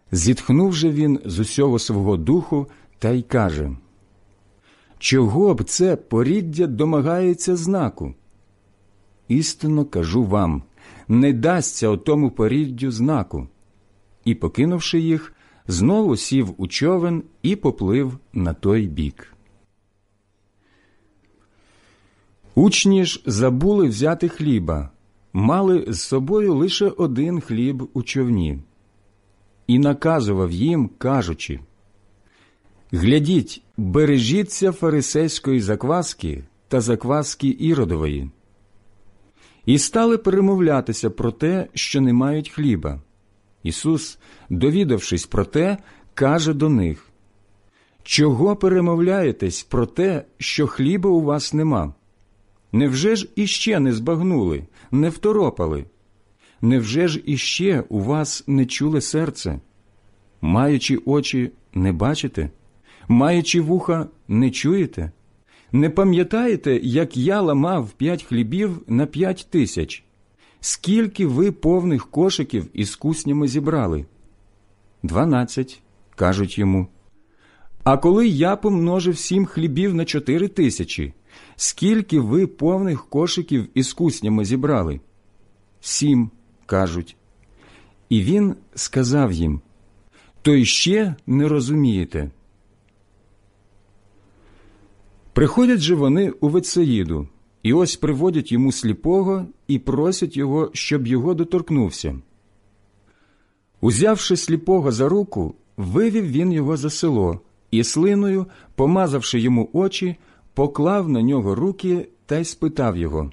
Зітхнув же він з усього свого духу та й каже: «Чого б це поріддя домагається знаку? Істинно кажу вам, не дасться отому поріддю знаку». І, покинувши їх, знову сів у човен і поплив на той бік. Учні ж забули взяти хліба, мали з собою лише один хліб у човні. І наказував їм, кажучи: «Глядіть, бережіться фарисейської закваски та закваски Іродової». І стали перемовлятися про те, що не мають хліба. Ісус, довідавшись про те, каже до них: «Чого перемовляєтесь про те, що хліба у вас нема? Невже ж іще не збагнули, не второпали? Невже ж іще у вас не чуле серце? Маючи очі, не бачите? Маючи вуха, не чуєте? Не пам'ятаєте, як я ламав 5 хлібів на 5 тисяч? Скільки ви повних кошиків із куснями зібрали? 12, кажуть йому. А коли я помножив 7 хлібів на 4 тисячі, скільки ви повних кошиків із куснями зібрали? 7, кажуть. І він сказав їм: то й ще не розумієте? Приходять же вони у Ветсаїду, і ось приводять йому сліпого і просять його, щоб його доторкнувся. Узявши сліпого за руку, вивів він його за село і слиною, помазавши йому очі, поклав на нього руки та й спитав його: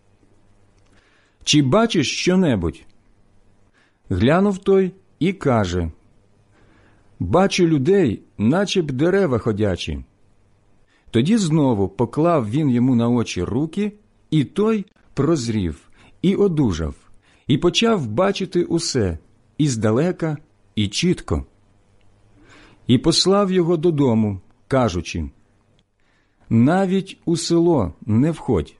«Чи бачиш що-небудь?» Глянув той і каже: «Бачу людей, наче б дерева ходячі». Тоді знову поклав він йому на очі руки, і той прозрів, і одужав, і почав бачити усе, і здалека, і чітко. І послав його додому, кажучи: «Навіть у село не входь».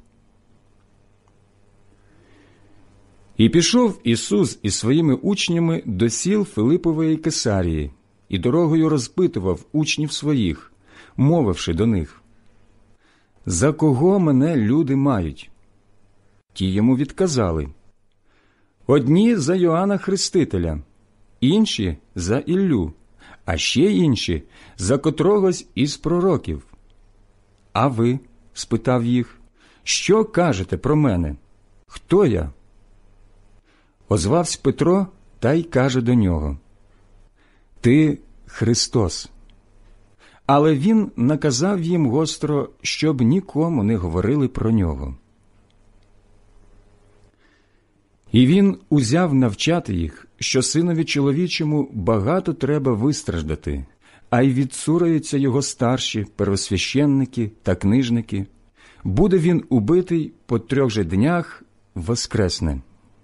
І пішов Ісус із своїми учнями до сіл Филипової Кесарії, і дорогою розпитував учнів своїх, мовивши до них: «За кого мене люди мають?» Ті йому відказали: «Одні за Йоанна Хрестителя, інші за Іллю, а ще інші за котрогось із пророків». «А ви?» – спитав їх. «Що кажете про мене? Хто я?» Озвався Петро та й каже до нього: «Ти Христос». Але він наказав їм гостро, щоб нікому не говорили про нього. І він узяв навчати їх, що синові чоловічому багато треба вистраждати, а й відсураються його старші, первосвященники та книжники. Буде він убитий, по 3 же днях воскресне.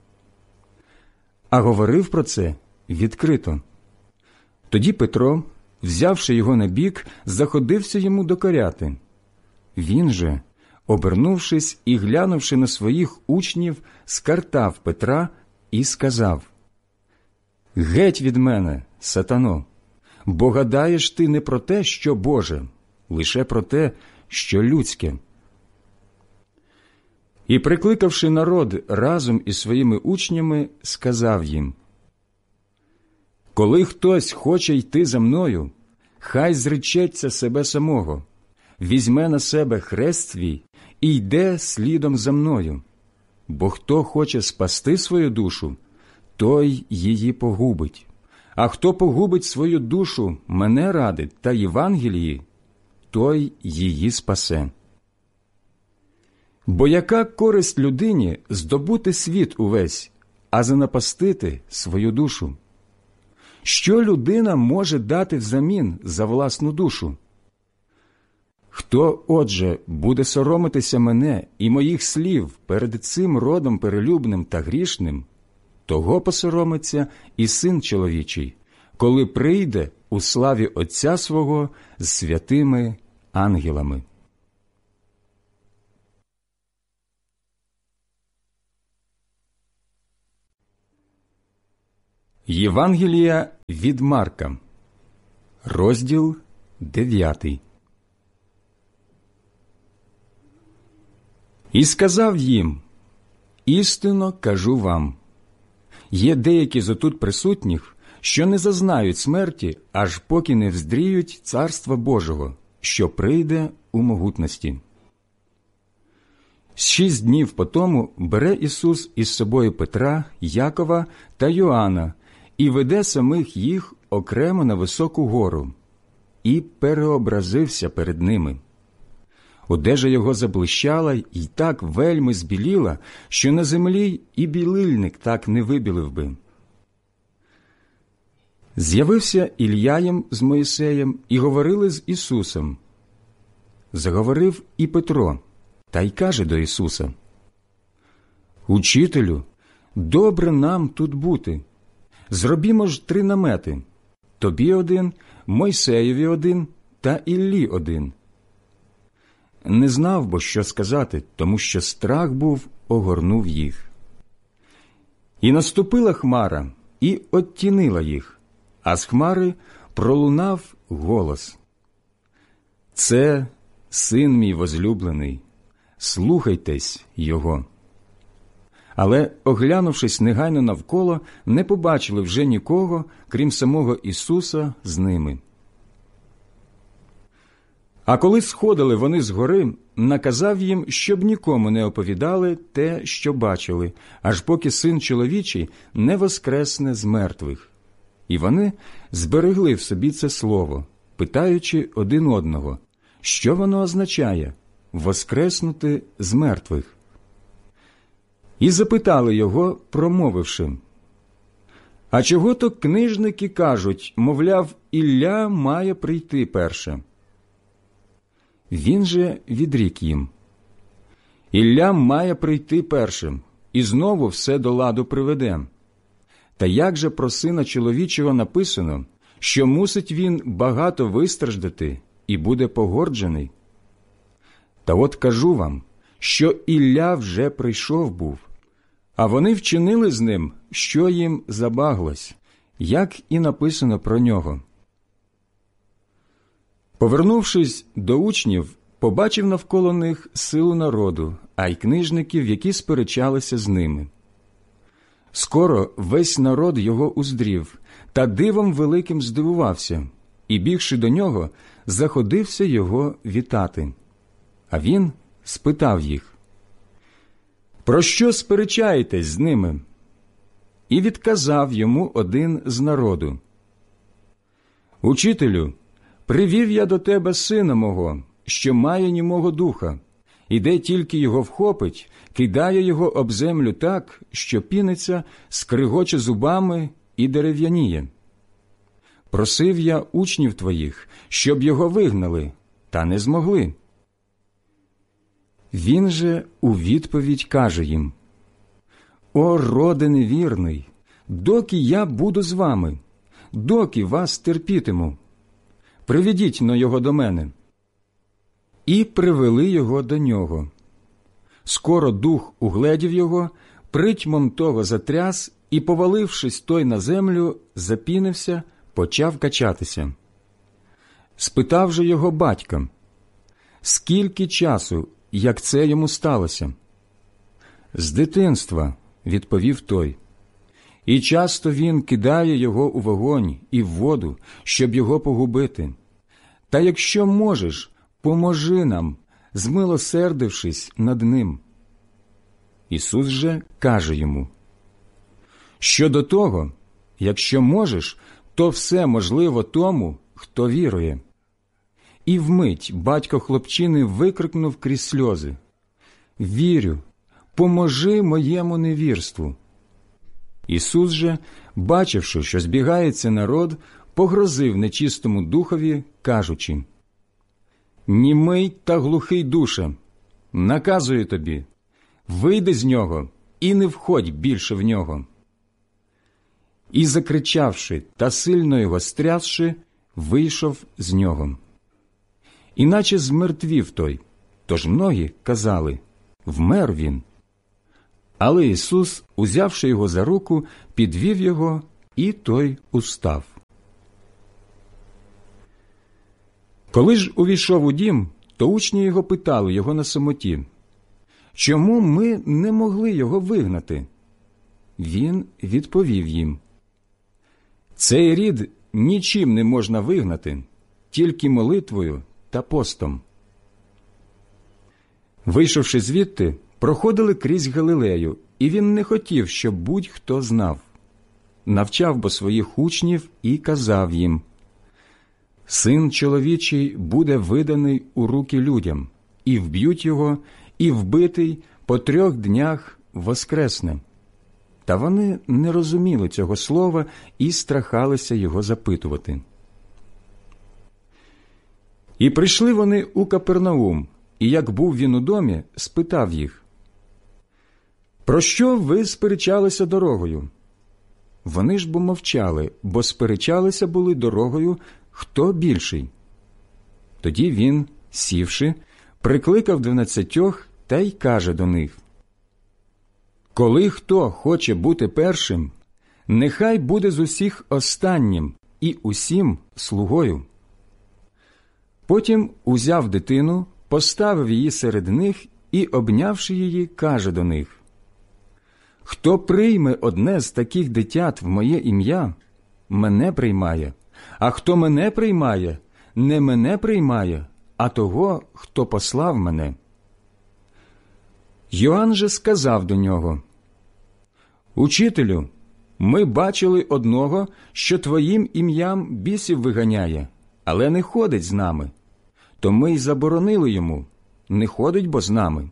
А говорив про це відкрито. Тоді Петро, взявши його на бік, заходився йому докоряти. Він же, обернувшись і глянувши на своїх учнів, скартав Петра і сказав: «Геть від мене, сатано, бо гадаєш ти не про те, що Боже, лише про те, що людське». І, прикликавши народ разом із своїми учнями, сказав їм: «Коли хтось хоче йти за мною, хай зречеться себе самого, візьме на себе хрест свій і йде слідом за мною. Бо хто хоче спасти свою душу, той її погубить. А хто погубить свою душу мене ради та Євангелії, той її спасе. Бо яка користь людині здобути світ увесь, а занапастити свою душу? Що людина може дати взамін за власну душу? Хто, отже, буде соромитися мене і моїх слів перед цим родом перелюбним та грішним, того посоромиться і Син чоловічий, коли прийде у славі Отця свого з святими ангелами». Євангелія від Марка, розділ 9. І сказав їм: істинно кажу вам, є деякі з отут присутніх, що не зазнають смерті, аж поки не вздріють Царства Божого, що прийде у могутності. 6 днів потому бере Ісус із собою Петра, Якова та Йоанна і веде самих їх окремо на високу гору, і переобразився перед ними. Одежа його заблищала й так вельми збіліла, що на землі і білильник так не вибілив би. З'явився Ілля їм з Моїсеєм і говорили з Ісусом. Заговорив і Петро, та й каже до Ісуса: «Учителю, добре нам тут бути. Зробімо ж 3 намети, тобі один, Мойсеєві один та Іллі один». Не знав бо, що сказати, тому що страх був огорнув їх. І наступила хмара, і оттінила їх, а з хмари пролунав голос: «Це син мій возлюблений, слухайтесь його». Але, оглянувшись негайно навколо, не побачили вже нікого, крім самого Ісуса з ними. А коли сходили вони з гори, наказав їм, щоб нікому не оповідали те, що бачили, аж поки Син чоловічий не воскресне з мертвих. І вони зберегли в собі це слово, питаючи один одного, що воно означає – воскреснути з мертвих. І запитали його, промовивши: «А чого то книжники кажуть, мовляв, Ілля має прийти перше?» Він же відрік їм: «Ілля має прийти першим, і знову все до ладу приведе. Та як же про Сина чоловічого написано, що мусить він багато вистраждати і буде погорджений? Та от кажу вам, що Ілля вже прийшов був, а вони вчинили з ним, що їм забаглось, як і написано про нього». Повернувшись до учнів, побачив навколо них силу народу, а й книжників, які сперечалися з ними. Скоро весь народ його уздрів, та дивом великим здивувався, і, бігши до нього, заходився його вітати. А він спитав їх: «Про що сперечаєтесь з ними?» І відказав йому один з народу: «Учителю, привів я до тебе сина мого, що має німого духа, і де тільки його вхопить, кидає його об землю так, що піниться, скригоче зубами і дерев'яніє. Просив я учнів твоїх, щоб його вигнали, та не змогли». Він же у відповідь каже їм: «О, роде невірний, доки я буду з вами, доки вас терпітиму? Приведіть-но його до мене». І привели його до нього. Скоро дух угледів його, притьмом того затряс, і, повалившись той на землю, запінився, почав качатися. Спитав же його батька: «Скільки часу, як це йому сталося?» «З дитинства», – відповів той. «І часто він кидає його у вогонь і в воду, щоб його погубити. Та якщо можеш, поможи нам, змилосердившись над ним». Ісус же каже йому: «Щодо того, якщо можеш, то все можливо тому, хто вірує». І вмить батько хлопчини викрикнув крізь сльози: «Вірю, поможи моєму невірству». Ісус же, бачивши, що збігається народ, погрозив нечистому духові, кажучи: «Німий та глухий душе, наказую тобі, вийди з нього і не входь більше в нього». І, закричавши та сильно його стрясши, вийшов з нього. Іначе змертвів той, тож многі казали: «Вмер він». Але Ісус, узявши його за руку, підвів його і той устав. Коли ж увійшов у дім, то учні його питали його на самоті: «Чому ми не могли його вигнати?» Він відповів їм: «Цей рід нічим не можна вигнати, тільки молитвою та постом». Вийшовши звідти, проходили крізь Галилею, і він не хотів, щоб будь-хто знав. Навчав бо своїх учнів і казав їм: «Син чоловічий буде виданий у руки людям, і вб'ють його, і вбитий по 3 днях воскресне». Та вони не розуміли цього слова і страхалися його запитувати. І прийшли вони у Капернаум, і як був він у домі, спитав їх: «Про що ви сперечалися дорогою?» Вони ж бо мовчали, бо сперечалися були дорогою, хто більший. Тоді він, сівши, прикликав 12 та й каже до них: «Коли хто хоче бути першим, нехай буде з усіх останнім і усім слугою». Потім узяв дитину, поставив її серед них і, обнявши її, каже до них: «Хто прийме одне з таких дитят в моє ім'я, мене приймає, а хто мене приймає, не мене приймає, а того, хто послав мене». Йоанн же сказав до нього: «Учителю, ми бачили одного, що твоїм ім'ям бісів виганяє, але не ходить з нами. То ми й заборонили йому, не ходить бо з нами».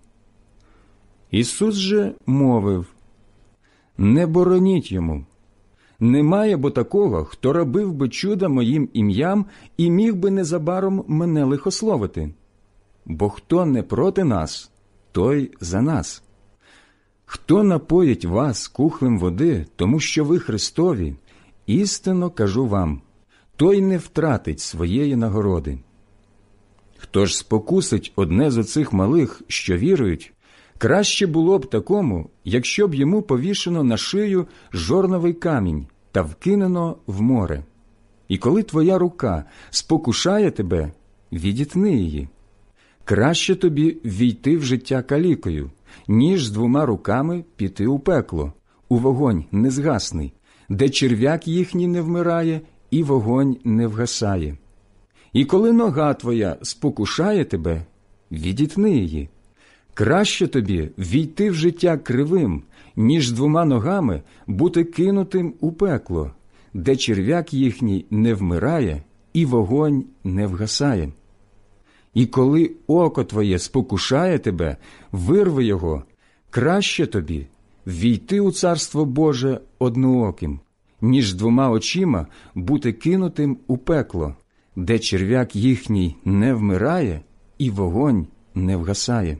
Ісус же мовив: «Не бороніть йому. Немає бо такого, хто робив би чуда моїм ім'ям і міг би незабаром мене лихословити. Бо хто не проти нас, той за нас. Хто напоїть вас кухлем води, тому що ви Христові, істинно кажу вам, той не втратить своєї нагороди. Хто ж спокусить одне з оцих малих, що вірують, краще було б такому, якщо б йому повішено на шию жорновий камінь та вкинено в море. І коли твоя рука спокушає тебе, відітни її. Краще тобі ввійти в життя калікою, ніж з 2 руками піти у пекло, у вогонь незгасний, де черв'як їхній не вмирає і вогонь не вгасає. І коли нога твоя спокушає тебе, відітни її. Краще тобі ввійти в життя кривим, ніж з 2 ногами бути кинутим у пекло, де черв'як їхній не вмирає і вогонь не вгасає. І коли око твоє спокушає тебе, вирви його. Краще тобі ввійти у Царство Боже однооким, ніж з 2 очима бути кинутим у пекло, де черв'як їхній не вмирає і вогонь не вгасає.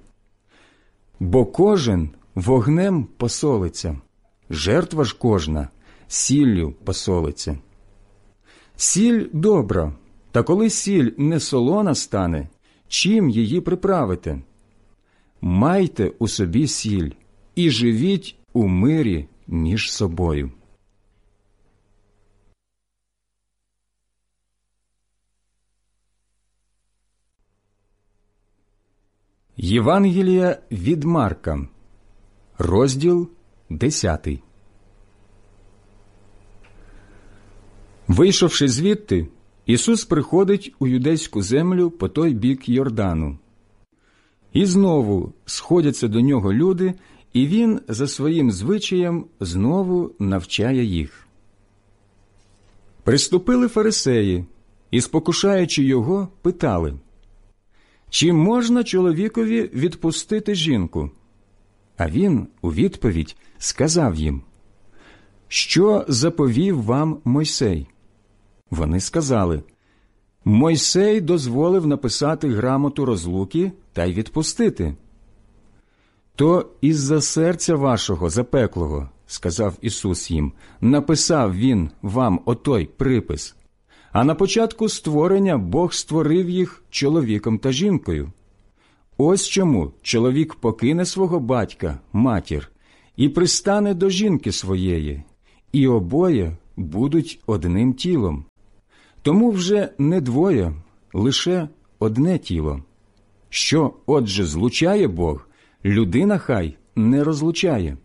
Бо кожен вогнем посолиться, жертва ж кожна сіллю посолиться. Сіль добра, та коли сіль не солона стане, чим її приправити? Майте у собі сіль і живіть у мирі між собою». Євангелія від Марка, розділ 10. Вийшовши звідти, Ісус приходить у юдейську землю по той бік Йордану. І знову сходяться до нього люди, і він за своїм звичаєм знову навчає їх. Приступили фарисеї і, спокушаючи його, питали: «Чи можна чоловікові відпустити жінку?» А він у відповідь сказав їм: «Що заповів вам Мойсей?» Вони сказали: «Мойсей дозволив написати грамоту розлуки та й відпустити». «То із-за серця вашого запеклого, – сказав Ісус їм, – написав він вам отой припис. А на початку створення Бог створив їх чоловіком та жінкою. Ось чому чоловік покине свого батька, матір, і пристане до жінки своєї, і обоє будуть одним тілом. Тому вже не двоє, лише одне тіло. Що, отже, злучає Бог, людина хай не розлучає.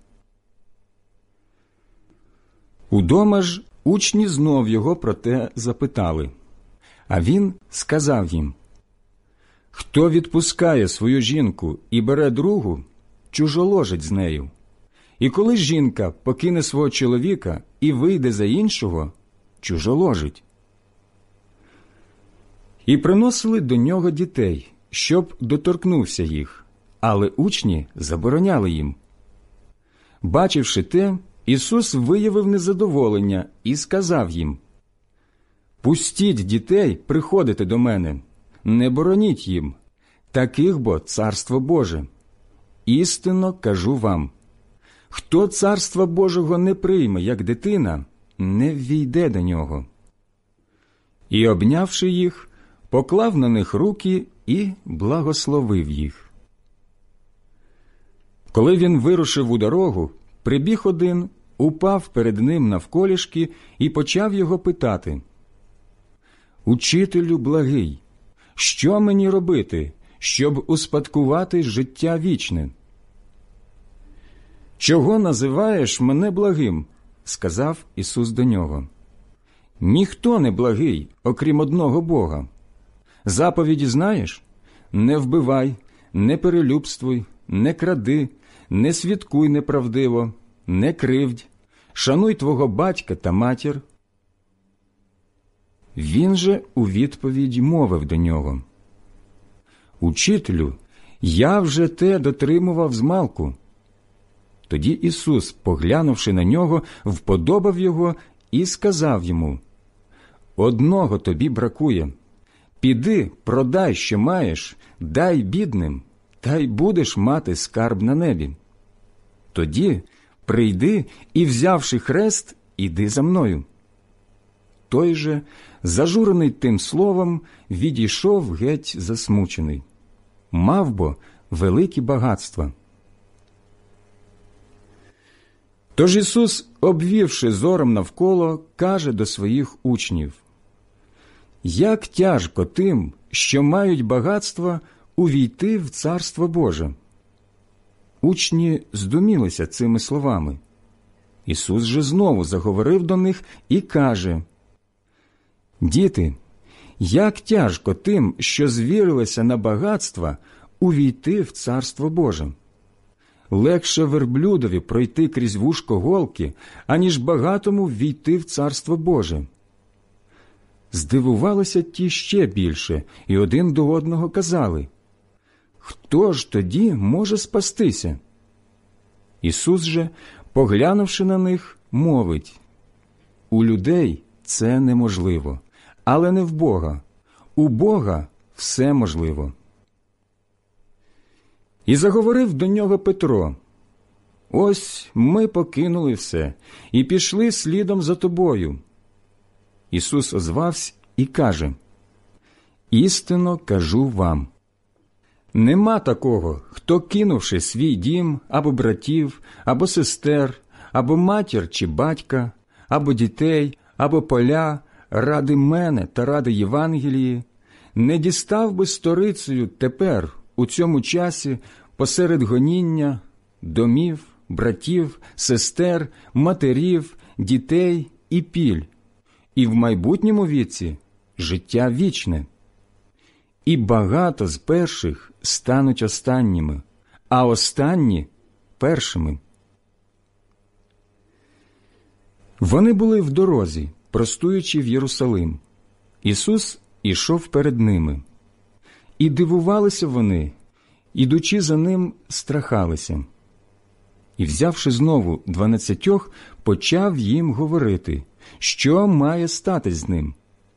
Удома ж учні знов його про те запитали. А він сказав їм: «Хто відпускає свою жінку і бере другу, чужоложить з нею. І коли жінка покине свого чоловіка і вийде за іншого, чужоложить». І приносили до нього дітей, щоб доторкнувся їх, але учні забороняли їм. Бачивши те, Ісус виявив незадоволення і сказав їм: «Пустіть дітей приходити до мене, не бороніть їм, таких бо Царство Боже. Істинно кажу вам, хто Царства Божого не прийме, як дитина, не ввійде до нього». І, обнявши їх, поклав на них руки і благословив їх. Коли він вирушив у дорогу, прибіг один, упав перед ним навколішки і почав його питати: «Учителю благий, що мені робити, щоб успадкувати життя вічне?» «Чого називаєш мене благим?» – сказав Ісус до нього. «Ніхто не благий, окрім одного Бога. Заповіді знаєш? Не вбивай, не перелюбствуй, не кради, не свідкуй неправдиво, не кривдь, шануй твого батька та матір». Він же у відповідь мовив до нього: «Учителю, я вже те дотримував змалку». Тоді Ісус, поглянувши на нього, вподобав його і сказав йому: «Одного тобі бракує. Піди, продай, що маєш, дай бідним, та й будеш мати скарб на небі. Тоді прийди і, взявши хрест, іди за мною». Той же, зажурений тим словом, відійшов геть засмучений. Мав бо великі багатства. Тож Ісус, обвівши зором навколо, каже до своїх учнів: «Як тяжко тим, що мають багатства, увійти в Царство Боже». Учні здумілися цими словами. Ісус же знову заговорив до них і каже: «Діти, як тяжко тим, що звірилися на багатства, увійти в Царство Боже. Легше верблюдові пройти крізь вушко голки, аніж багатому ввійти в Царство Боже». Здивувалися ті ще більше, і один до одного казали: «Хто ж тоді може спастися?» Ісус же, поглянувши на них, мовить: «У людей це неможливо, але не в Бога. У Бога все можливо». І заговорив до нього Петро: «Ось ми покинули все і пішли слідом за тобою». Ісус озвався і каже: «Істинно кажу вам, нема такого, хто, кинувши свій дім, або братів, або сестер, або матір чи батька, або дітей, або поля, ради мене та ради Євангелії, не дістав би сторицею тепер, у цьому часі, посеред гоніння, домів, братів, сестер, матерів, дітей і піль, і в майбутньому віці життя вічне. І багато з перших стануть останніми, а останні – першими». Вони були в дорозі, простуючи в Єрусалим. Ісус ішов перед ними. І дивувалися вони, ідучи за ним, страхалися. І, взявши знову 12, почав їм говорити, що має статись з ним.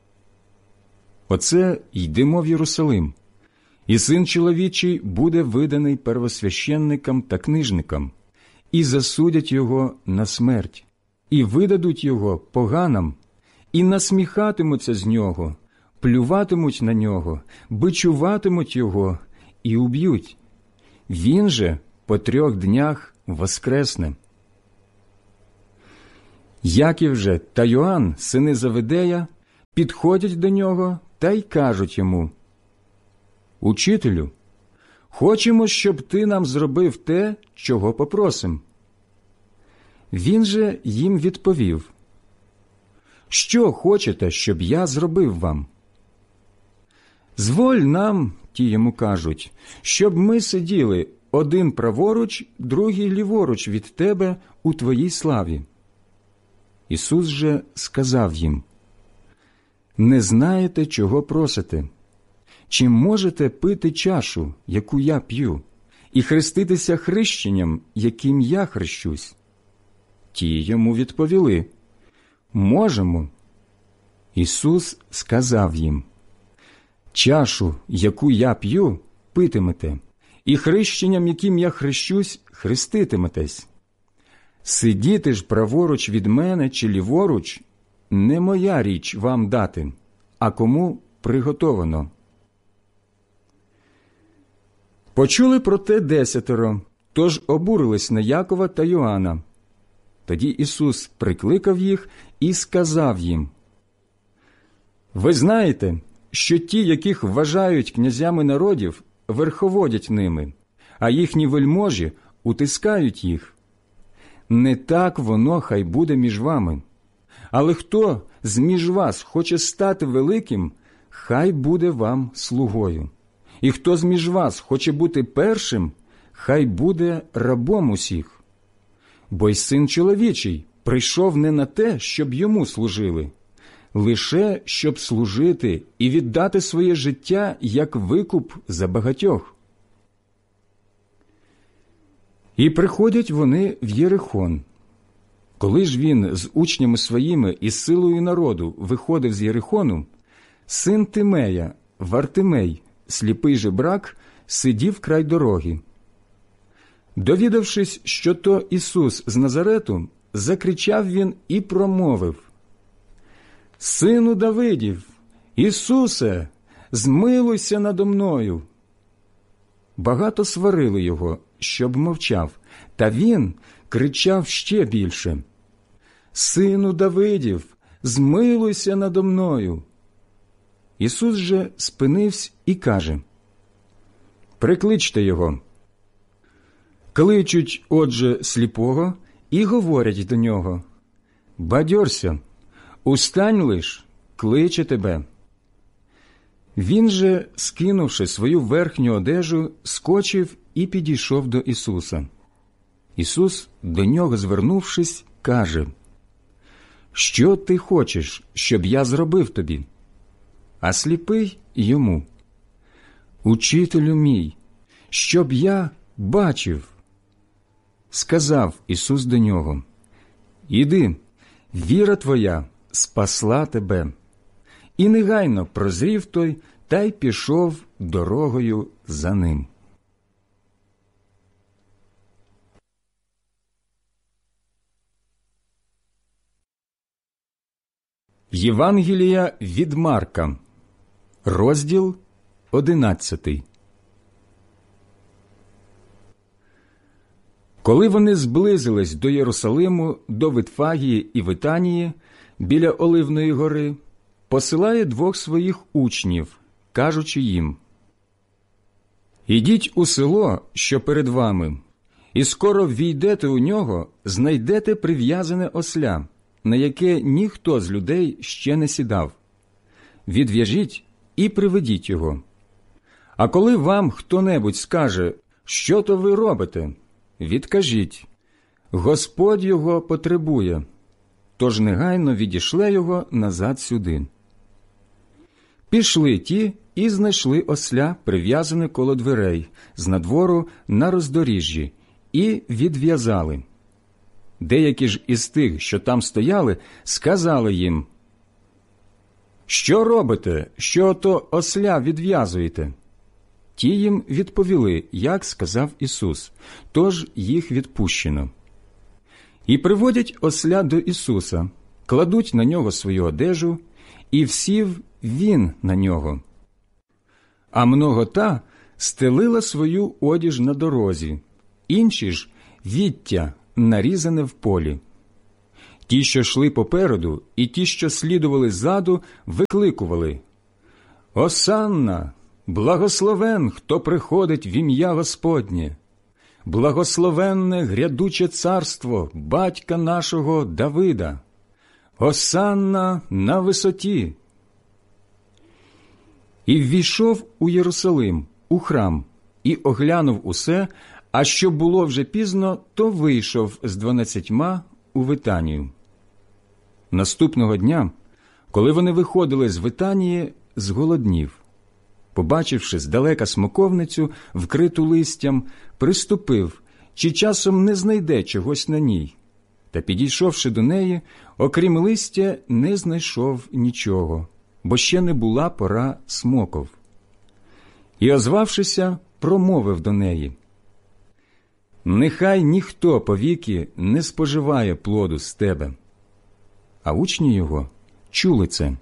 «Оце йдемо в Єрусалим, і Син чоловічий буде виданий первосвященникам та книжникам, і засудять його на смерть, і видадуть його поганам, і насміхатимуться з нього, плюватимуть на нього, бичуватимуть його і уб'ють. Він же по 3 днях воскресне». Яків же та Йоанн, сини Заведея, підходять до нього та й кажуть йому: «Учителю, хочемо, щоб ти нам зробив те, чого попросим». Він же їм відповів: «Що хочете, щоб я зробив вам?» «Зволь нам, – ті йому кажуть, – щоб ми сиділи один праворуч, другий ліворуч від тебе у твоїй славі». Ісус же сказав їм: «Не знаєте, чого просите? Чи можете пити чашу, яку я п'ю, і хреститися хрещенням, яким я хрещусь?» Ті йому відповіли: «Можемо». Ісус сказав їм: «Чашу, яку я п'ю, питимете, і хрещенням, яким я хрещусь, хреститиметесь. Сидіти ж праворуч від мене чи ліворуч – не моя річ вам дати, а кому приготовано». Почули про те 10, тож обурились на Якова та Йоанна. Тоді Ісус прикликав їх і сказав їм: «Ви знаєте, що ті, яких вважають князями народів, верховодять ними, а їхні вельможі утискають їх. Не так воно хай буде між вами. Але хто з-між вас хоче стати великим, хай буде вам слугою. І хто з-між вас хоче бути першим, хай буде рабом усіх. Бо й Син чоловічий прийшов не на те, щоб йому служили, лише щоб служити і віддати своє життя як викуп за багатьох». І приходять вони в Єрихон. Коли ж він з учнями своїми і силою народу виходив з Єрихону, син Тимея, Вартимей, сліпий жебрак, сидів край дороги. Довідавшись, що то Ісус з Назарету, закричав він і промовив: «Сину Давидів, Ісусе, змилуйся надо мною!» Багато сварили його, щоб мовчав, та він кричав ще більше: «Сину Давидів, змилуйся надо мною!» Ісус же спинився і каже: «Прикличте його». Кличуть, отже, сліпого і говорять до нього: «Бадьорся, устань лиш, кличе тебе». Він же, скинувши свою верхню одежу, скочив і підійшов до Ісуса. Ісус, до нього звернувшись, каже: «Що ти хочеш, щоб я зробив тобі?» А сліпий йому: «Учителю мій, щоб я бачив». Сказав Ісус до нього: «Іди, віра твоя спасла тебе». І негайно прозрів той та й пішов дорогою за ним. Євангелія від Марка, розділ 11. Коли вони зблизились до Єрусалиму, до Витфагії і Витанії, біля Оливної гори, посилає 2 своїх учнів, кажучи їм: «Ідіть у село, що перед вами, і скоро ввійдете у нього, знайдете прив'язане осля, на яке ніхто з людей ще не сідав. Відв'яжіть і приведіть його. А коли вам хто-небудь скаже: що то ви робите, відкажіть: Господь його потребує, тож негайно відішле його назад сюди». Пішли ті і знайшли осля, прив'язане коло дверей, з надвору на роздоріжжі, і відв'язали. Деякі ж із тих, що там стояли, сказали їм: «Що робите, що ото осля відв'язуєте?» Ті їм відповіли, як сказав Ісус, тож їх відпущено. І приводять осля до Ісуса, кладуть на нього свою одежу, і всів він на нього. А многота стелила свою одіж на дорозі, інші ж – віття, нарізане в полі. Ті, що йшли попереду, і ті, що слідували ззаду, викликували: «Осанна! Благословен, хто приходить в ім'я Господнє! Благословенне грядуче царство батька нашого Давида! Осанна на висоті!» І ввійшов у Єрусалим, у храм, і оглянув усе, а що було вже пізно, то вийшов з 12 у Витанію. Наступного дня, коли вони виходили з Витанії, зголоднів. Побачивши здалека смоковницю, вкриту листям, приступив, чи часом не знайде чогось на ній. Та, підійшовши до неї, окрім листя, не знайшов нічого, бо ще не була пора смоков. І, озвавшися, промовив до неї: «Нехай ніхто повіки не споживає плоду з тебе». А учні його чули це.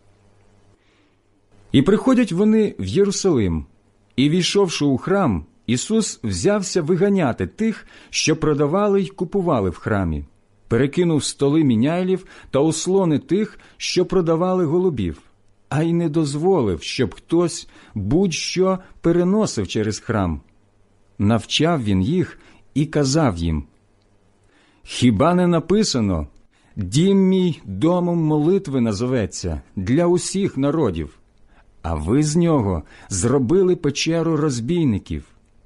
І приходять вони в Єрусалим, і, війшовши у храм, Ісус взявся виганяти тих, що продавали й купували в храмі, перекинув столи міняйлів та ослони тих, що продавали голубів, а й не дозволив, щоб хтось будь-що переносив через храм. Навчав він їх і казав їм: «Хіба не написано: дім мій домом молитви назоветься для усіх народів, а ви з нього зробили печеру розбійників».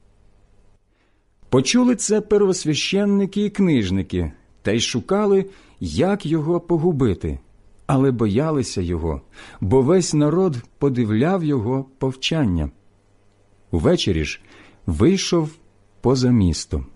Почули це первосвященники і книжники, та й шукали, як його погубити, але боялися його, бо весь народ подивляв його повчання. Увечері ж вийшов поза місто.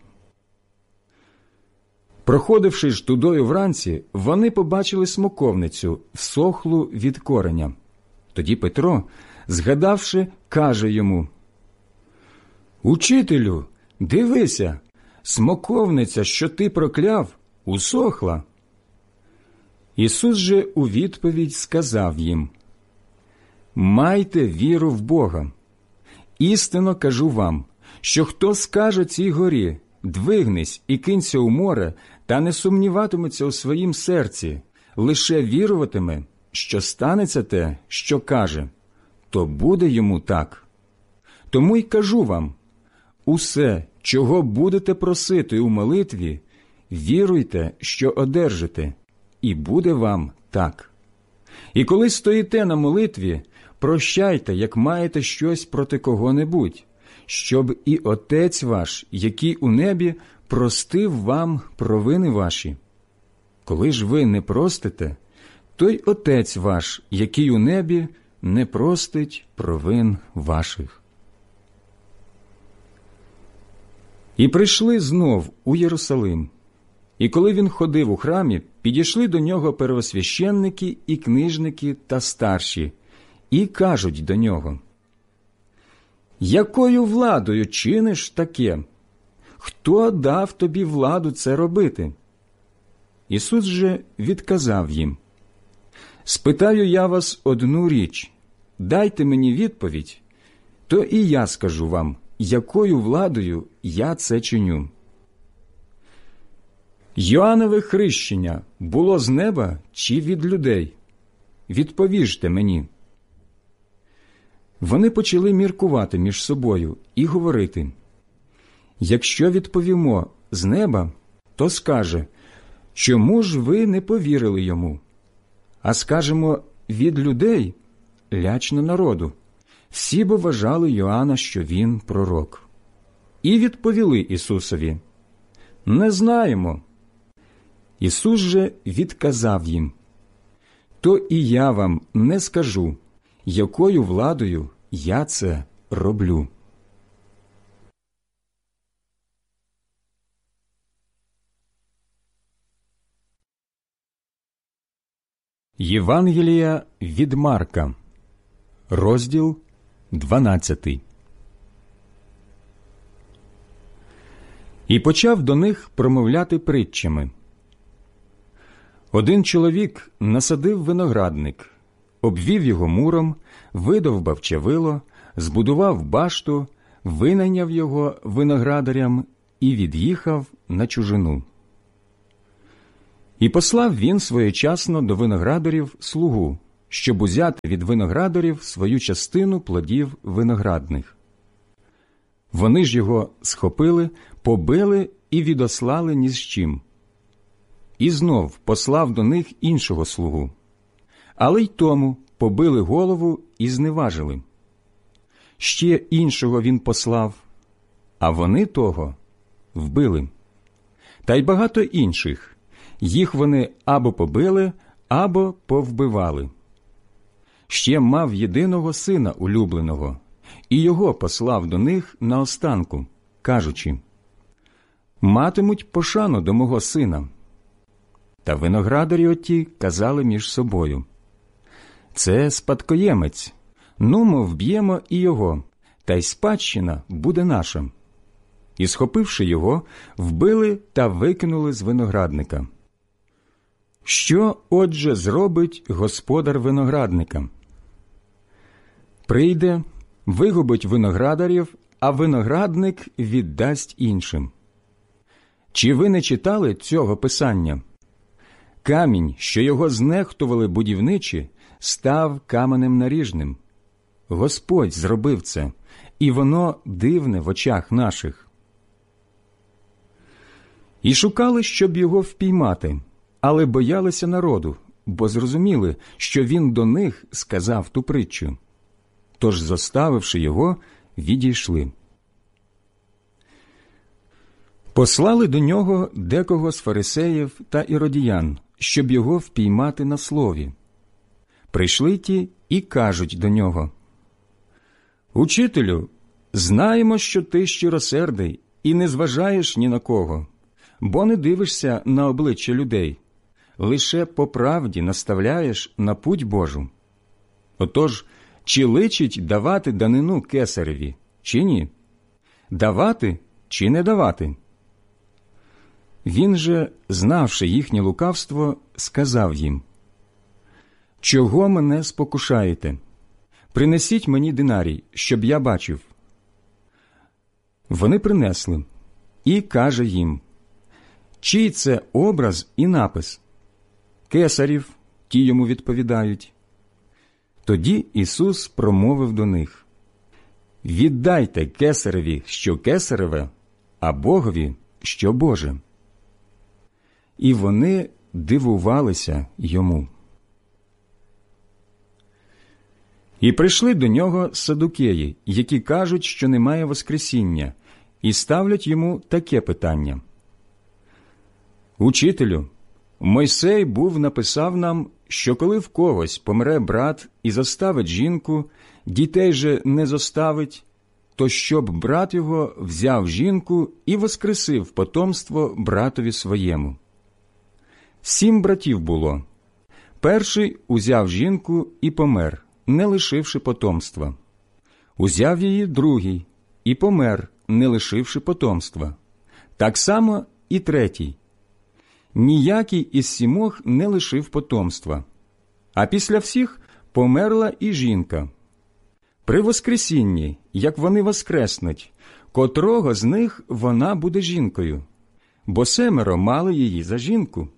Проходивши ж тудою вранці, вони побачили смоковницю, всохлу від кореня. Тоді Петро, згадавши, каже йому: «Учителю, дивися, смоковниця, що ти прокляв, усохла». Ісус же у відповідь сказав їм: «Майте віру в Бога. Істинно кажу вам, що хто скаже цій горі: двигнись і кинься у море, та не сумніватиметься у своїм серці, лише віруватиме, що станеться те, що каже, то буде йому так. Тому й кажу вам: усе, чого будете просити у молитві, віруйте, що одержите, і буде вам так. І коли стоїте на молитві, прощайте, як маєте щось проти кого-небудь, щоб і Отець ваш, який у небі, простив вам провини ваші. Коли ж ви не простите, то й Отець ваш, який у небі, не простить провин ваших». І прийшли знов у Єрусалим. І коли він ходив у храмі, підійшли до нього первосвященники і книжники та старші, і кажуть до нього: «Якою владою чиниш таке? Хто дав тобі владу це робити?» Ісус же відказав їм: «Спитаю я вас одну річ, дайте мені відповідь, то і я скажу вам, якою владою я це чиню. Йоаннове хрещення було з неба чи від людей? Відповіжте мені». Вони почали міркувати між собою і говорити: «Якщо відповімо з неба, то скаже: чому ж ви не повірили йому? А скажемо: від людей, лячно народу. Всі бо вважали Йоанна, що він пророк». І відповіли Ісусові: «Не знаємо». Ісус же відказав їм: «То і я вам не скажу, якою владою я це роблю». Євангелія від Марка, розділ 12. І почав до них промовляти притчами. Один чоловік насадив виноградник, обвів його муром, видовбав чавило, збудував башту, винайняв його виноградарям і від'їхав на чужину. І послав він своєчасно до виноградарів слугу, щоб узяти від виноградарів свою частину плодів виноградних. Вони ж його схопили, побили і відослали ні з чим. І знов послав до них іншого слугу. Але й тому побили голову і зневажили. Ще іншого він послав, а вони того вбили. Та й багато інших. Їх вони або побили, або повбивали. Ще мав єдиного сина улюбленого, і його послав до них наостанку, кажучи: «Матимуть пошану до мого сина». Та виноградарі оті казали між собою: «Це спадкоємець, нумо вб'ємо і його, та й спадщина буде наша». І, схопивши його, вбили та викинули з виноградника. Що, отже, зробить господар виноградника? Прийде, вигубить виноградарів, а виноградник віддасть іншим. Чи ви не читали цього писання? Камінь, що його знехтували будівничі, став каменем наріжним. Господь зробив це, і воно дивне в очах наших. І шукали, щоб його впіймати, але боялися народу, бо зрозуміли, що він до них сказав ту притчу. Тож, зоставивши його, відійшли. Послали до нього декого з фарисеїв та іродіян, щоб його впіймати на слові. Прийшли ті і кажуть до нього: «Учителю, знаємо, що ти щиросердий і не зважаєш ні на кого, бо не дивишся на обличчя людей, лише по правді наставляєш на путь Божу. Отож, чи личить давати данину кесареві, чи ні? Давати чи не давати?» Він же, знавши їхнє лукавство, сказав їм: «Чого мене спокушаєте? Принесіть мені динарій, щоб я бачив». Вони принесли, і каже їм: «Чий це образ і напис?» «Кесарів», – ті йому відповідають. Тоді Ісус промовив до них: «Віддайте кесареві, що кесареве, а Богові, що Боже». І вони дивувалися йому. І прийшли до нього садукеї, які кажуть, що немає воскресіння, і ставлять йому таке питання: «Учителю, Мойсей написав нам, що коли в когось помре брат і зоставить жінку, дітей же не зоставить, то щоб брат його взяв жінку і воскресив потомство братові своєму. 7 братів було. Перший узяв жінку і помер, не лишивши потомства. Узяв її другий і помер, не лишивши потомства. Так само і третій. Ніякий із 7 не лишив потомства. А після всіх померла і жінка. При воскресінні, як вони воскреснуть, котрого з них вона буде жінкою? Бо 7 мали її за жінку».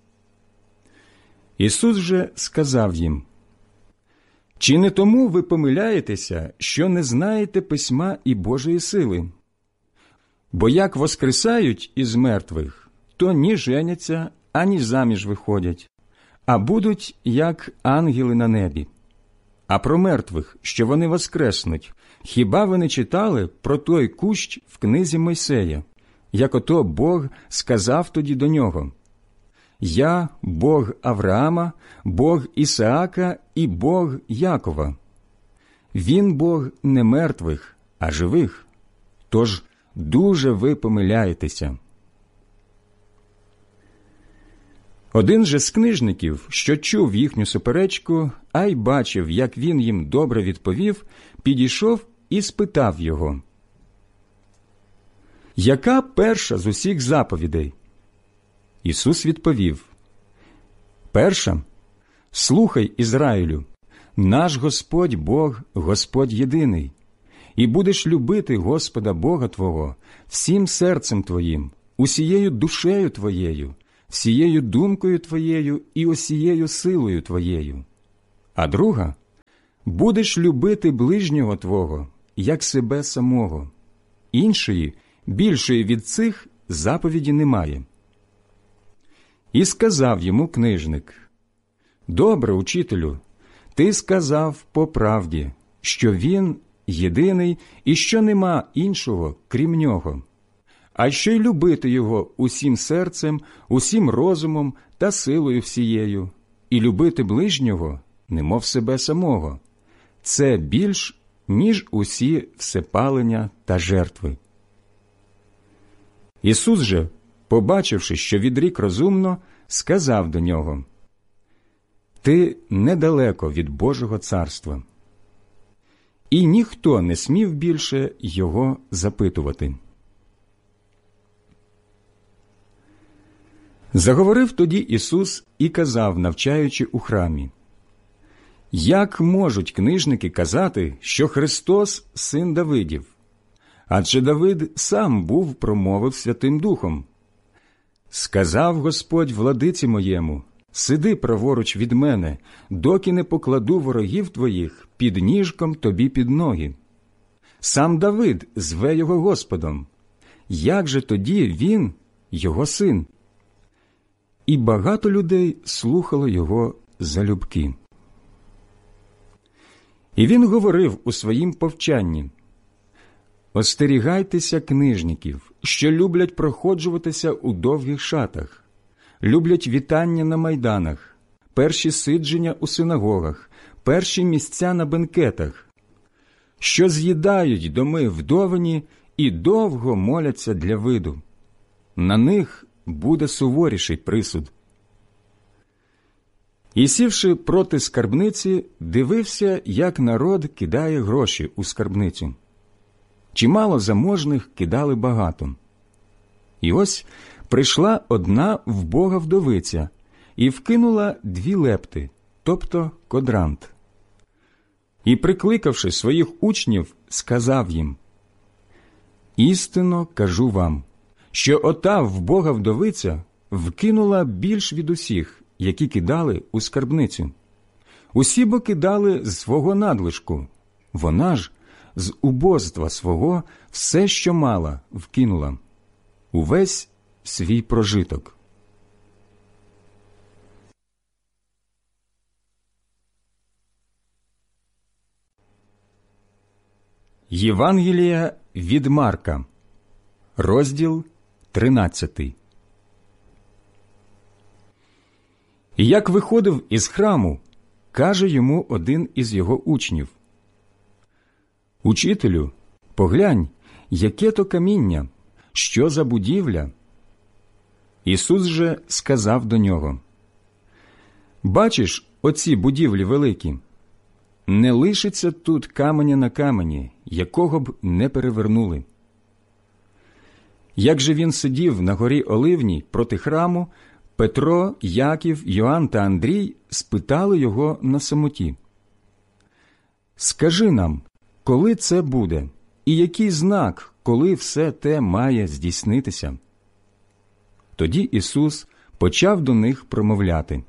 Ісус же сказав їм: «Чи не тому ви помиляєтеся, що не знаєте письма і Божої сили? Бо як воскресають із мертвих, то ні женяться, ані заміж виходять, а будуть, як ангели на небі. А про мертвих, що вони воскреснуть, хіба ви не читали про той кущ в книзі Мойсея, як ото Бог сказав тоді до нього: «Я – Бог Авраама, Бог Ісаака і Бог Якова». Він Бог не мертвих, а живих. Тож дуже ви помиляєтеся. Один же з книжників, що чув їхню суперечку, а й бачив, як він їм добре відповів, підійшов і спитав його: «Яка перша з усіх заповідей?» Ісус відповів: «Перша: слухай, Ізраїлю, наш Господь Бог, Господь єдиний, і будеш любити Господа Бога твого всім серцем твоїм, усією душею твоєю, всією думкою твоєю і усією силою твоєю. А друга – будеш любити ближнього твого, як себе самого. Іншої, більшої від цих, заповіді немає. І сказав йому книжник: «Добре, учителю, ти сказав по правді, що він єдиний і що нема іншого, крім нього, а що й любити його усім серцем, усім розумом та силою всією, і любити ближнього, немов себе самого. Це більш, ніж усі всепалення та жертви». Ісус же, побачивши, що відрік розумно, сказав до нього: «Ти недалеко від Божого царства». І ніхто не смів більше його запитувати. Заговорив тоді Ісус і казав, навчаючи у храмі: «Як можуть книжники казати, що Христос – син Давидів? Адже Давид сам був промовив Святим Духом: сказав Господь владиці моєму: сиди праворуч від мене, доки не покладу ворогів твоїх під ніжком тобі під ноги. Сам Давид зве його Господом. Як же тоді він, його син?» І багато людей слухало його залюбки. І він говорив у своїм повчанні: «Остерігайтеся книжників, що люблять проходжуватися у довгих шатах, люблять вітання на майданах, перші сидження у синагогах, перші місця на бенкетах, що з'їдають доми вдовині і довго моляться для виду. На них буде суворіший присуд». І, сівши проти скарбниці, дивився, як народ кидає гроші у скарбницю. Чимало заможних кидали багато. І ось прийшла одна вбога вдовиця і вкинула 2 лепти, тобто кодрант. І, прикликавши своїх учнів, сказав їм: «Істинно кажу вам, що ота вбога вдовиця вкинула більш від усіх, які кидали у скарбницю. Усі бо кидали з свого надлишку, вона ж з убоства свого все, що мала, вкинула, увесь свій прожиток». Євангелія від Марка, розділ 13. І як виходив із храму, каже йому один із його учнів: «Учителю, поглянь, яке то каміння, що за будівля?» Ісус же сказав до нього: «Бачиш оці будівлі великі? Не лишиться тут каменя на камені, якого б не перевернули». Як же він сидів на горі Оливній проти храму, Петро, Яків, Йоанн та Андрій спитали його на самоті: «Скажи нам, коли це буде, і який знак, коли все те має здійснитися?» Тоді Ісус почав до них промовляти: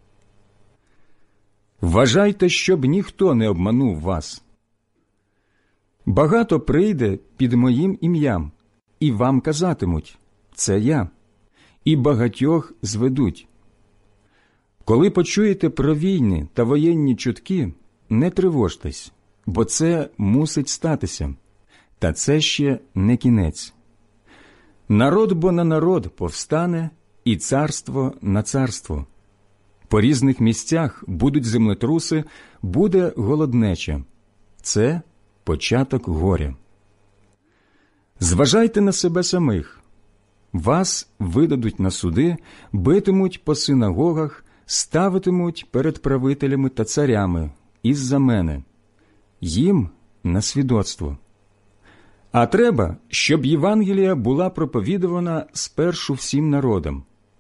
«Вважайте, щоб ніхто не обманув вас. Багато прийде під моїм ім'ям, і вам казатимуть: це я, і багатьох зведуть. Коли почуєте про війни та воєнні чутки, не тривожтесь, бо це мусить статися, та це ще не кінець. Народ бо на народ повстане, і царство на царство. По різних місцях будуть землетруси, буде голоднеча. Це початок горя. Зважайте на себе самих. Вас видадуть на суди, битимуть по синагогах, ставитимуть перед правителями та царями із-за мене. Їм на свідоцтво. А треба, щоб Євангелія була проповідувана спершу всім народам.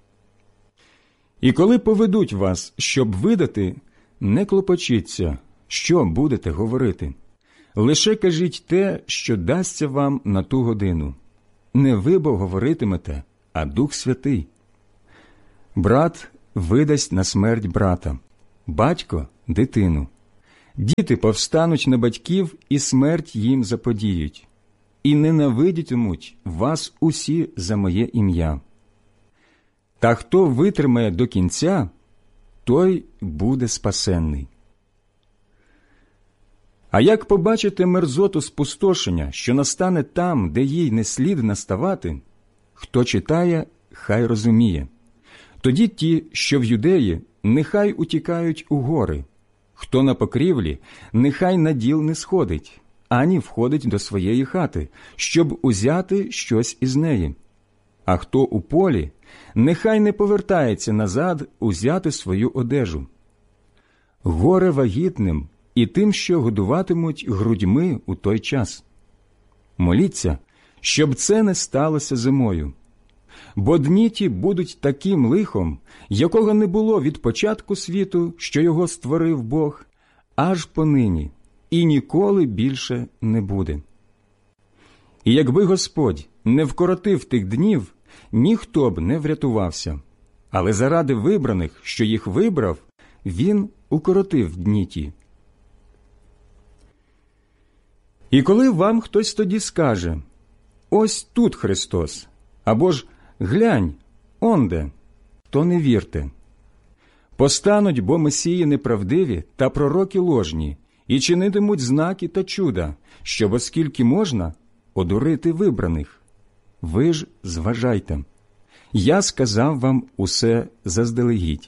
І коли поведуть вас, щоб видати, не клопочіться, що будете говорити. Лише кажіть те, що дасться вам на ту годину. Не ви бо говоритимете, а Дух Святий. Брат видасть на смерть брата, батько – дитину. Діти повстануть на батьків, і смерть їм заподіють. І ненавидітимуть вас усі за моє ім'я. Та хто витримає до кінця, той буде спасенний. А як побачите мерзоту спустошення, що настане там, де їй не слід наставати, хто читає, хай розуміє. Тоді ті, що в Юдеї, нехай утікають у гори. Хто на покрівлі, нехай на діл не сходить, ані входить до своєї хати, щоб узяти щось із неї. А хто у полі, нехай не повертається назад узяти свою одежу. Горе вагітним і тим, що годуватимуть грудьми у той час. Моліться, щоб це не сталося зимою. Бо дні ті будуть таким лихом, якого не було від початку світу, що його створив Бог, аж понині, і ніколи більше не буде. І якби Господь не вкоротив тих днів, ніхто б не врятувався. Але заради вибраних, що їх вибрав, Він укоротив дні ті. І коли вам хтось тоді скаже: «Ось тут Христос», або ж «Глянь, онде», то не вірте. Постануть бо месії неправдиві та пророки ложні, і чинитимуть знаки та чуда, щоб, оскільки можна, одурити вибраних. Ви ж зважайте. Я сказав вам усе заздалегідь.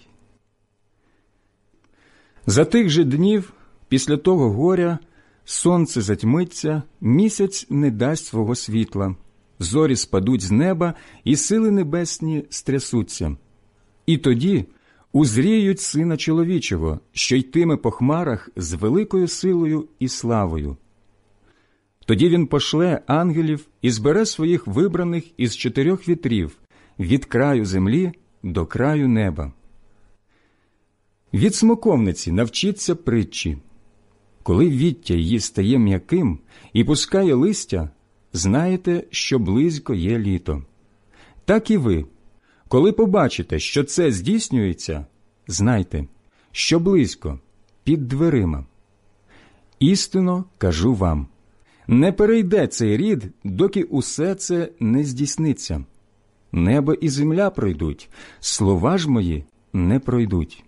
За тих же днів, після того горя, сонце затьмиться, місяць не дасть свого світла, зорі спадуть з неба, і сили небесні стрясуться. І тоді узріють Сина Чоловічого, що йтиме по хмарах з великою силою і славою. Тоді Він пошле ангелів і збере своїх вибраних із 4 вітрів, від краю землі до краю неба. Від смоковниці навчіться притчі. Коли віття її стає м'яким і пускає листя, знаєте, що близько є літо. Так і ви, коли побачите, що це здійснюється, знайте, що близько, під дверима. Істинно кажу вам, не перейде цей рід, доки усе це не здійсниться. Небо і земля пройдуть, слова ж мої не пройдуть.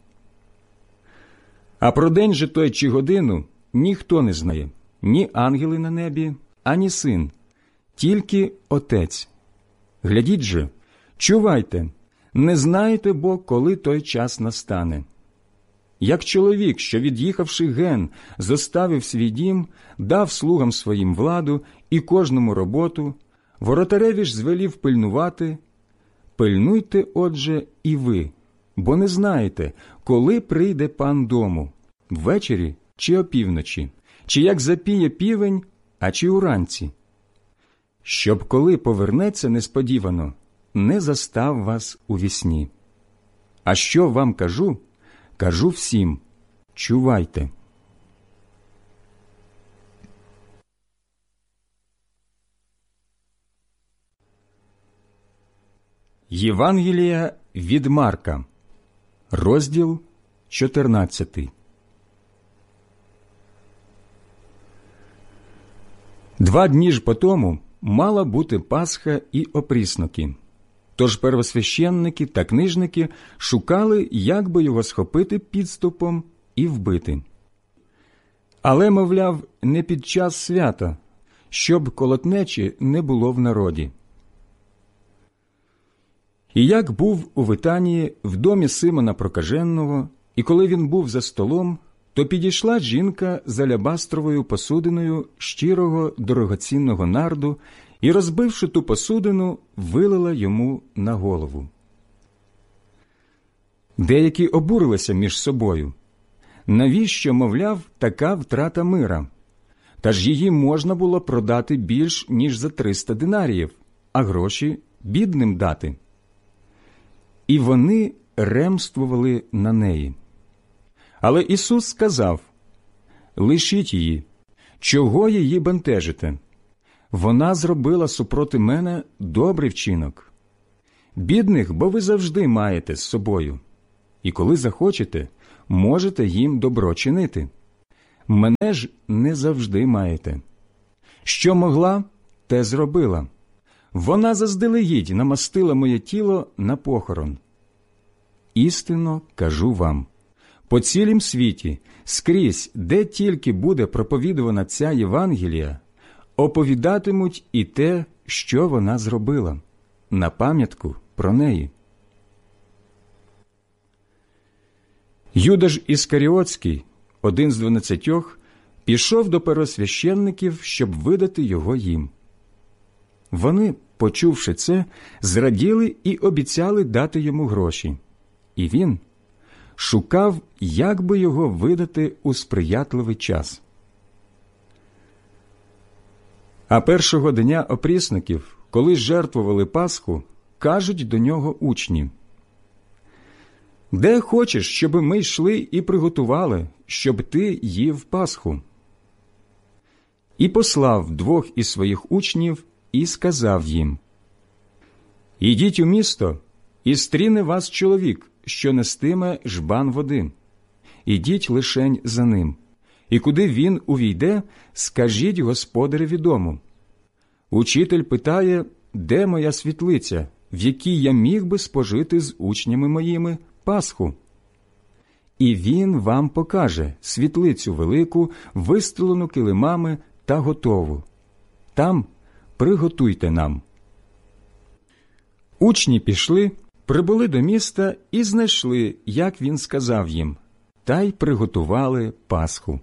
А про день же той чи годину ніхто не знає, ні ангели на небі, ані син, тільки Отець. Глядіть же, чувайте, не знаєте бо, коли той час настане. Як чоловік, що, від'їхавши ген, зоставив свій дім, дав слугам своїм владу і кожному роботу, воротареві ж звелів пильнувати, пильнуйте, отже, і ви, бо не знаєте, коли прийде пан дому, ввечері чи опівночі, чи як запіє півень, а чи уранці. Щоб коли повернеться несподівано, не застав вас у вісні. А що вам кажу, кажу всім – чувайте. Євангелія від Марка, розділ 14. 2 дні ж потому мала бути Пасха і опрісноки. Тож первосвященники та книжники шукали, як би його схопити підступом і вбити. Але, мовляв, не під час свята, щоб колотнечі не було в народі. І як був у Витанії в домі Симона Прокаженого, і коли він був за столом, то підійшла жінка з алябастровою посудиною щирого дорогоцінного нарду і, розбивши ту посудину, вилила йому на голову. Деякі обурилися між собою. Навіщо, мовляв, така втрата мира? Та ж її можна було продати більш, ніж за 300 динаріїв, а гроші бідним дати. І вони ремствували на неї. Але Ісус сказав: «Лишіть її, чого її бентежите? Вона зробила супроти мене добрий вчинок. Бідних, бо ви завжди маєте з собою, і коли захочете, можете їм добро чинити. Мене ж не завжди маєте. Що могла, те зробила. Вона заздалегідь намастила моє тіло на похорон. Істинно кажу вам, по цілім світі, скрізь, де тільки буде проповідувана ця Євангелія, оповідатимуть і те, що вона зробила, на пам'ятку про неї. Юда ж Іскаріотський, один з 12, пішов до первосвященників, щоб видати його їм. Вони, почувши це, зраділи і обіцяли дати йому гроші. І він шукав, як би його видати у сприятливий час. А першого дня опрісників, коли жертвували Пасху, кажуть до нього учні: «Де хочеш, щоб ми йшли і приготували, щоб ти їв Пасху?» І послав 2 із своїх учнів і сказав їм: «Ідіть у місто, і стріне вас чоловік, що нестиме жбан води. Ідіть лишень за ним, і куди він увійде, скажіть господареві дому. Учитель питає, де моя світлиця, в якій я міг би спожити з учнями моїми Пасху? І він вам покаже світлицю велику, вистелену килимами та готову. Там приготуйте нам». Учні пішли, прибули до міста і знайшли, як він сказав їм, та й приготували Пасху.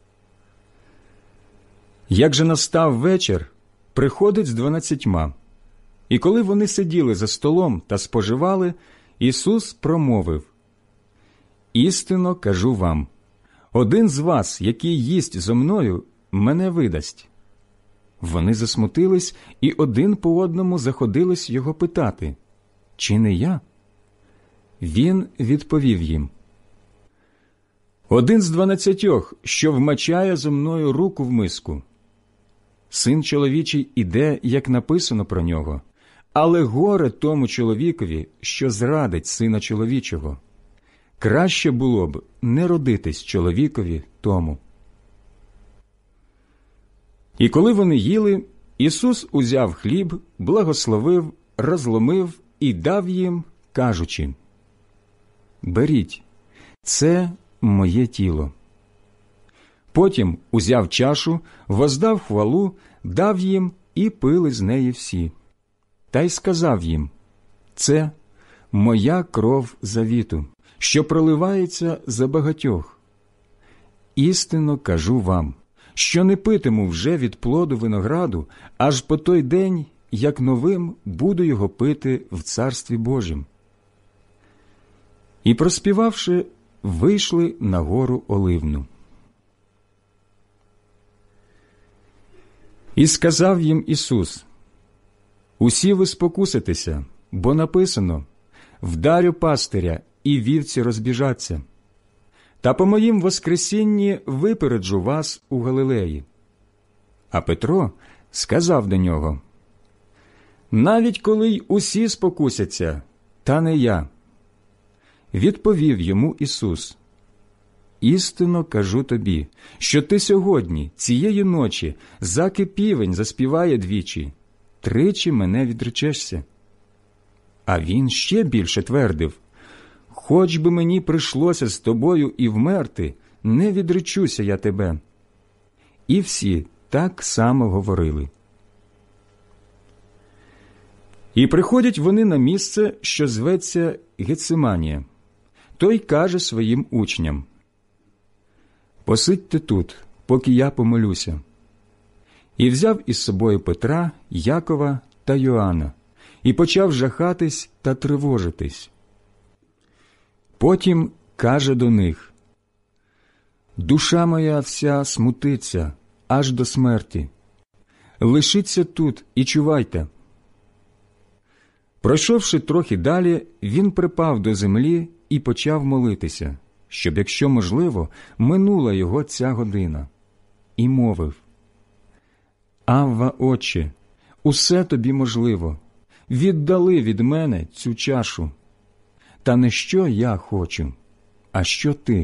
Як же настав вечір, приходить з 12, і коли вони сиділи за столом та споживали, Ісус промовив: «Істинно кажу вам, один з вас, який їсть зо мною, мене видасть». Вони засмутились і один по одному заходились його питати: «Чи не я?» Він відповів їм: «Один з 12, що вмачає зо мною руку в миску. Син чоловічий іде, як написано про нього, але горе тому чоловікові, що зрадить Сина чоловічого. Краще було б не родитись чоловікові тому». І коли вони їли, Ісус узяв хліб, благословив, розломив і дав їм, кажучи: «Беріть, це моє тіло». Потім узяв чашу, воздав хвалу, дав їм, і пили з неї всі. Та й сказав їм: «Це моя кров завіту, що проливається за багатьох. Істинно кажу вам, що не питиму вже від плоду винограду, аж по той день, як новим буду його пити в Царстві Божім». І, проспівавши, вийшли на гору Оливну. І сказав їм Ісус: «Усі ви спокуситеся, бо написано: вдарю пастиря, і вівці розбіжаться. Та по моїм воскресінні випереджу вас у Галилеї». А Петро сказав до нього: «Навіть коли й усі спокусяться, та не я». Відповів йому Ісус: «Істинно кажу тобі, що ти сьогодні, цієї ночі, заки півень заспіває двічі, 3 мене відречешся». А він ще більше твердив: «Хоч би мені прийшлося з тобою і вмерти, не відречуся я тебе». І всі так само говорили. І приходять вони на місце, що зветься Гециманія. Той каже своїм учням: «Посидьте тут, поки я помолюся». І взяв із собою Петра, Якова та Йоанна, і почав жахатись та тривожитись. Потім каже до них: «Душа моя вся смутиться аж до смерті. Лишіться тут і чувайте». Пройшовши трохи далі, він припав до землі і почав молитися, щоб, якщо можливо, минула його ця година. І мовив: «Авва, Отче, усе тобі можливо. віддали від мене цю чашу. Та не що я хочу, а що ти.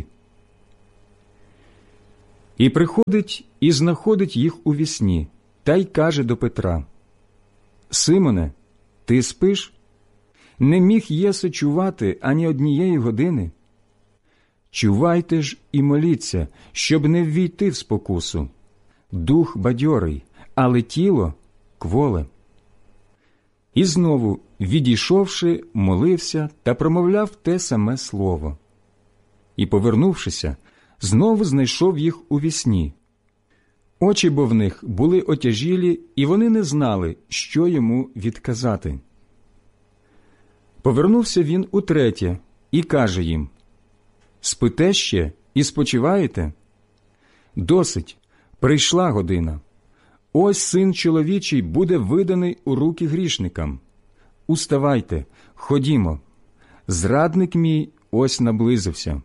І приходить і знаходить їх у вісні, та й каже до Петра: Симоне, ти спиш? Не міг єси чувати ані однієї години? Чувайте ж і моліться, щоб не ввійти в спокусу. Дух бадьорий, але тіло кволе. І знову, відійшовши, молився та промовляв те саме слово. І, повернувшися, знову знайшов їх у вісні. Очі бо в них були отяжілі, і вони не знали, що йому відказати. Повернувся він утретє і каже їм: Спите ще і спочиваєте? Досить, прийшла година. Ось Син чоловічий буде виданий у руки грішникам. Уставайте, ходімо, зрадник мій ось наблизився.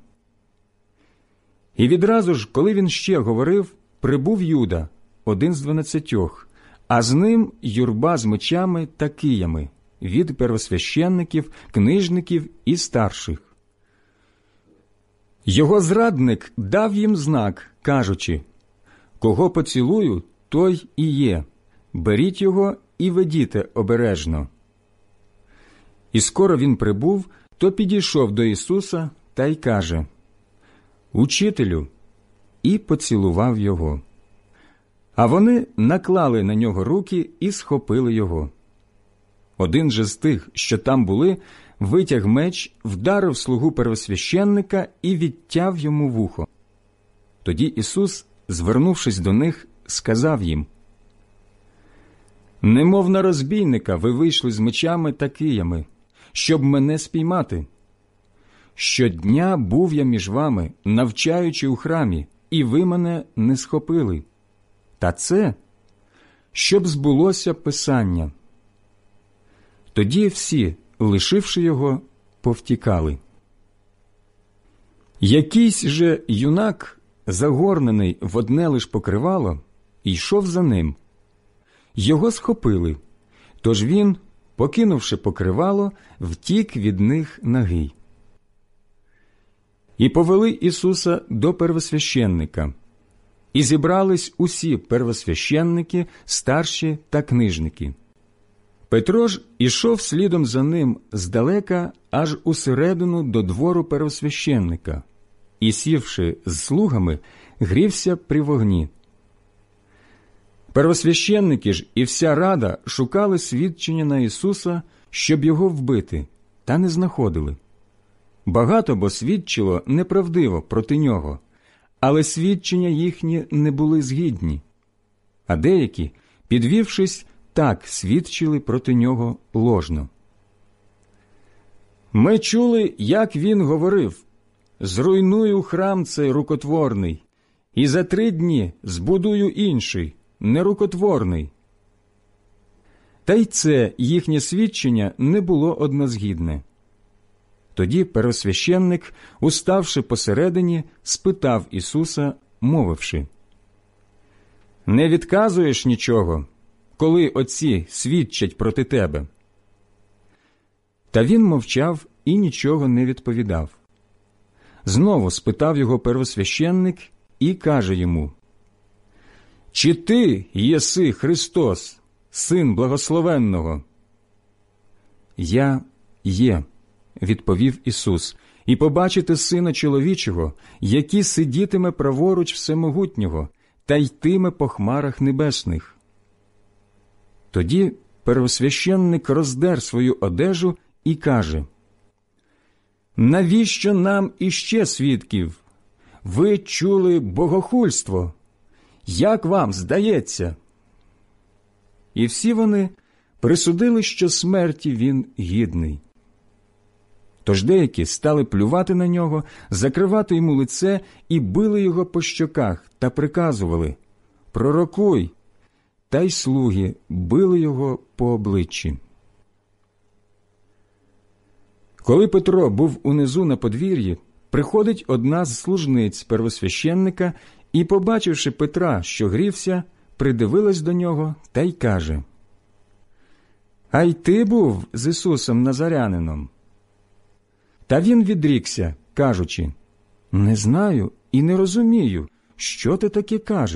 І відразу ж, коли він ще говорив, прибув Юда, один з 12, а з ним юрба з мечами та киями від первосвященників, книжників і старших. Його зрадник дав їм знак, кажучи: «Кого поцілую, той і є. Беріть його і ведіте обережно». І скоро він прибув, то підійшов до Ісуса та й каже: «Учителю», і поцілував його. А вони наклали на нього руки і схопили його. Один же з тих, що там були, витяг меч, вдарив слугу первосвященника і відтяв йому вухо. Тоді Ісус, звернувшись до них, сказав їм: «Немов на розбійника ви вийшли з мечами та киями, щоб мене спіймати. Щодня був я між вами, навчаючи у храмі, і ви мене не схопили. Та це, щоб збулося Писання». Тоді всі, лишивши його, повтікали. Якийсь же юнак, загорнений в одне лиш покривало, йшов за ним. Його схопили, тож він, покинувши покривало, втік від них нагий. І повели Ісуса до первосвященника. І зібрались усі первосвященники, старші та книжники. Петро ж ішов слідом за ним здалека аж усередину до двору первосвященника і, сівши з слугами, грівся при вогні. Первосвященники ж і вся рада шукали свідчення на Ісуса, щоб його вбити, та не знаходили. Багато бо свідчило неправдиво проти нього, але свідчення їхні не були згідні. А деякі, підвівшись, так свідчили проти нього ложно. «Ми чули, як він говорив: зруйную храм цей рукотворний, і за 3 дні збудую інший, нерукотворний». Та й це їхнє свідчення не було однозгідне. Тоді первосвященник, уставши посередині, спитав Ісуса, мовивши: «Не відказуєш нічого, коли отці свідчать проти тебе?» Та він мовчав і нічого не відповідав. Знову спитав його первосвященник і каже йому: «Чи ти єси Христос, Син Благословенного?» «Я є», – відповів Ісус, «і побачите Сина Чоловічого, який сидітиме праворуч Всемогутнього та йтиме по хмарах небесних». Тоді первосвященник роздер свою одежу і каже: «Навіщо нам іще свідків? Ви чули богохульство. Як вам здається?» І всі вони присудили, що смерті він гідний. Тож деякі стали плювати на нього, закривати йому лице і били його по щоках та приказували: «Пророкуй!» Та й слуги били його по обличчі. Коли Петро був унизу на подвір'ї, приходить одна з служниць первосвященника і, побачивши Петра, що грівся, придивилась до нього та й каже: А й ти був з Ісусом Назарянином? Та він відрікся, кажучи: Не знаю і не розумію, що ти таке кажеш.